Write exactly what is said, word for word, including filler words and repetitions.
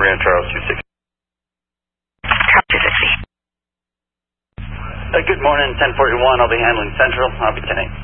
Ram Charles two sixty. two sixty. Uh, good morning, ten forty-one. I'll be handling Central. I'll be ten eight.